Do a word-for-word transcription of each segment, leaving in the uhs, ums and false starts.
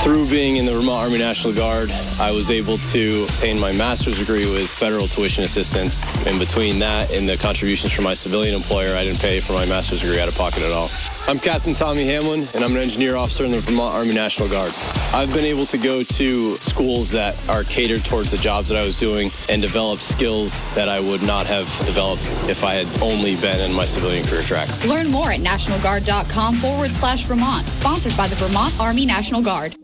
Through being in the Vermont Army National Guard, I was able to obtain my master's degree with federal tuition assistance. In between that and the contributions from my civilian employer, I didn't pay for my master's degree out of pocket at all. I'm Captain Tommy Hamlin, and I'm an engineer officer in the Vermont Army National Guard. I've been able to go to schools that are catered towards the jobs that I was doing and develop skills that I would not have developed if I had only been in my civilian career track. Learn more at nationalguard.com forward slash Vermont. Sponsored by the Vermont Army National Guard.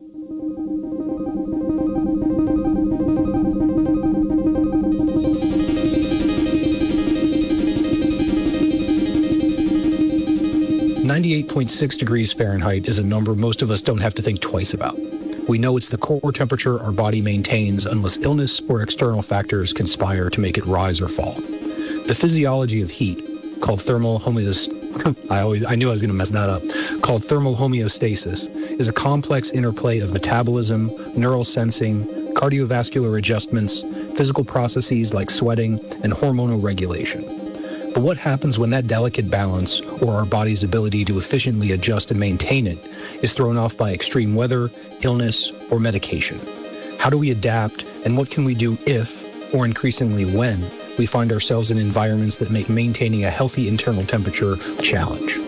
ninety-eight point six degrees Fahrenheit is a number most of us don't have to think twice about. We know it's the core temperature our body maintains unless illness or external factors conspire to make it rise or fall. The physiology of heat, called thermal homeostasis, I always I knew I was going to mess that up, called thermal homeostasis, is a complex interplay of metabolism, neural sensing, cardiovascular adjustments, physical processes like sweating, and hormonal regulation. But what happens when that delicate balance, or our body's ability to efficiently adjust and maintain it, is thrown off by extreme weather, illness, or medication? How do we adapt, and what can we do if, or increasingly when, we find ourselves in environments that make maintaining a healthy internal temperature a challenge?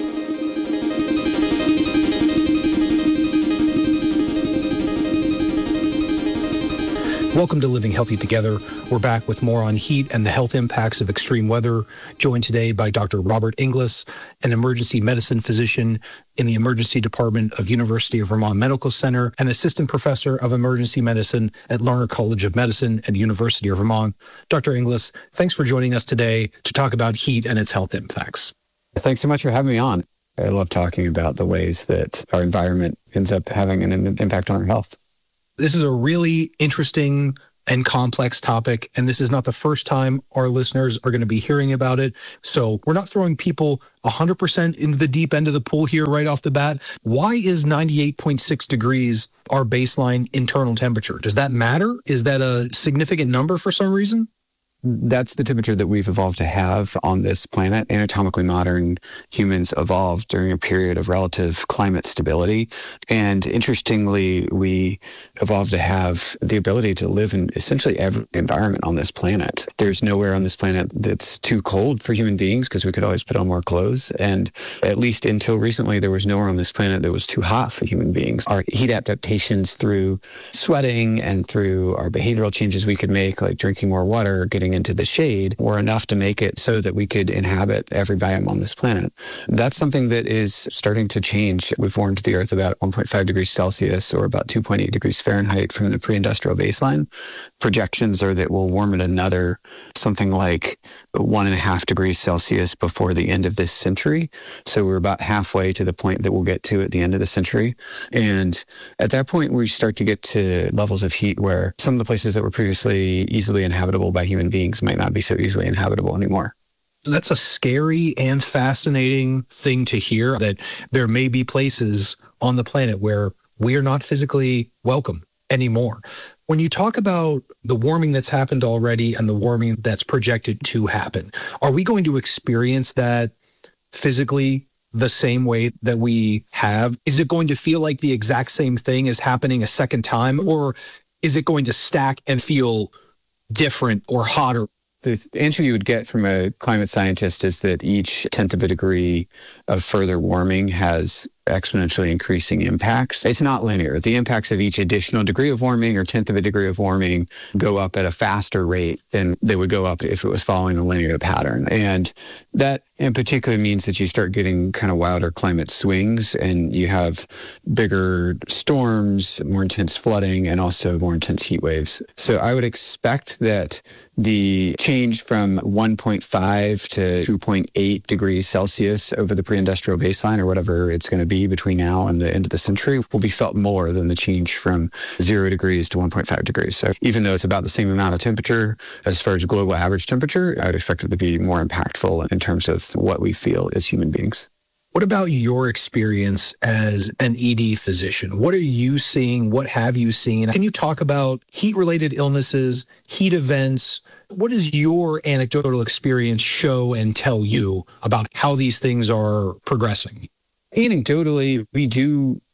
Welcome to Living Healthy Together. We're back with more on heat and the health impacts of extreme weather, joined today by Doctor Robert Inglis, an emergency medicine physician in the emergency department of University of Vermont Medical Center and assistant professor of emergency medicine at Larner College of Medicine at University of Vermont. Doctor Inglis, thanks for joining us today to talk about heat and its health impacts. Thanks so much for having me on. I love talking about the ways that our environment ends up having an impact on our health. This is a really interesting and complex topic, and this is not the first time our listeners are going to be hearing about it. So we're not throwing people one hundred percent into the deep end of the pool here right off the bat. Why is ninety-eight point six degrees our baseline internal temperature? Does that matter? Is that a significant number for some reason? That's the temperature that we've evolved to have on this planet. Anatomically modern humans evolved during a period of relative climate stability. And interestingly, we evolved to have the ability to live in essentially every environment on this planet. There's nowhere on this planet that's too cold for human beings because we could always put on more clothes. And at least until recently, there was nowhere on this planet that was too hot for human beings. Our heat adaptations through sweating and through our behavioral changes we could make, like drinking more water, getting into the shade, were enough to make it so that we could inhabit every biome on this planet. That's something that is starting to change. We've warmed the Earth about one point five degrees Celsius, or about two point eight degrees Fahrenheit from the pre-industrial baseline. Projections are that we'll warm it another something like one and a half degrees Celsius before the end of this century. So we're about halfway to the point that we'll get to at the end of the century. And at that point, we start to get to levels of heat where some of the places that were previously easily inhabitable by human beings might not be so easily inhabitable anymore. That's a scary and fascinating thing to hear, that there may be places on the planet where we are not physically welcome anymore. When you talk about the warming that's happened already and the warming that's projected to happen, are we going to experience that physically the same way that we have? Is it going to feel like the exact same thing is happening a second time, or is it going to stack and feel different or hotter? The answer you would get from a climate scientist is that each tenth of a degree of further warming has exponentially increasing impacts. It's not linear. The impacts of each additional degree of warming or tenth of a degree of warming go up at a faster rate than they would go up if it was following a linear pattern. And that in particular means that you start getting kind of wilder climate swings, and you have bigger storms, more intense flooding, and also more intense heat waves. So I would expect that the change from one point five to two point eight degrees Celsius over the pre-industrial baseline, or whatever it's going to be between now and the end of the century, will be felt more than the change from zero degrees to one point five degrees. So even though it's about the same amount of temperature as far as global average temperature, I would expect it to be more impactful in terms of what we feel as human beings. What about your experience as an E D physician? What are you seeing? What have you seen? Can you talk about heat-related illnesses, heat events? What does your anecdotal experience show and tell you about how these things are progressing? Anecdotally, we do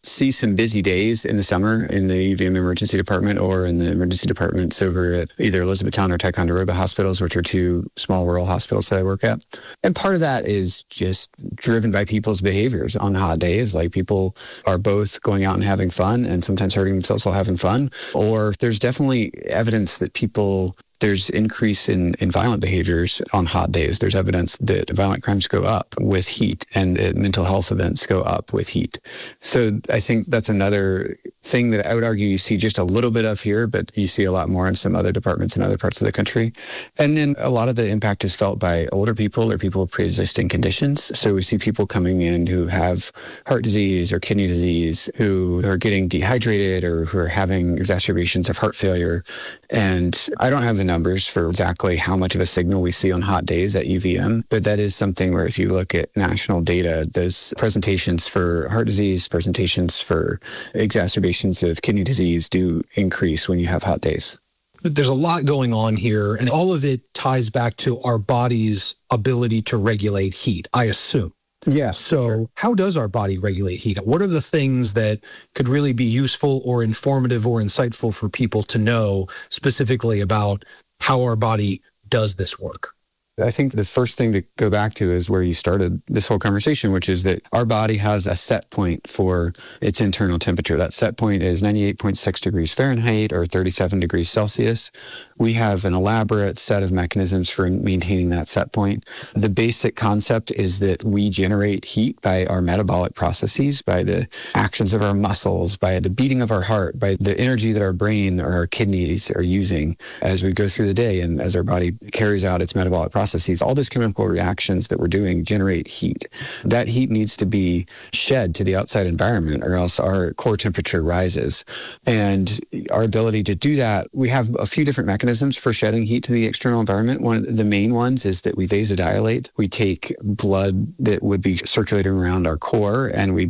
see some busy days in the summer in the U V M emergency department or in the emergency departments over at either Elizabethtown or Ticonderoga hospitals, which are two small rural hospitals that I work at. And part of that is just driven by people's behaviors on hot days. Like people are both going out and having fun and sometimes hurting themselves while having fun. Or there's definitely evidence that people there's increase in, in violent behaviors on hot days. There's evidence that violent crimes go up with heat and uh, mental health events go up with heat. So I think that's another thing that I would argue you see just a little bit of here, but you see a lot more in some other departments in other parts of the country. And then a lot of the impact is felt by older people or people with pre-existing conditions. So we see people coming in who have heart disease or kidney disease, who are getting dehydrated or who are having exacerbations of heart failure. And I don't have the numbers for exactly how much of a signal we see on hot days at U V M, but that is something where if you look at national data, those presentations for heart disease, presentations for exacerbations of kidney disease do increase when you have hot days. There's a lot going on here, and all of it ties back to our body's ability to regulate heat, I assume. Yeah. So sure. How does our body regulate heat? What are the things that could really be useful or informative or insightful for people to know specifically about how our body does this work? I think the first thing to go back to is where you started this whole conversation, which is that our body has a set point for its internal temperature. That set point is ninety-eight point six degrees Fahrenheit or thirty-seven degrees Celsius. We have an elaborate set of mechanisms for maintaining that set point. The basic concept is that we generate heat by our metabolic processes, by the actions of our muscles, by the beating of our heart, by the energy that our brain or our kidneys are using as we go through the day and as our body carries out its metabolic processes. All those chemical reactions that we're doing generate heat. That heat needs to be shed to the outside environment or else our core temperature rises. And our ability to do that, we have a few different mechanisms for shedding heat to the external environment. One of the main ones is that we vasodilate. We take blood that would be circulating around our core and we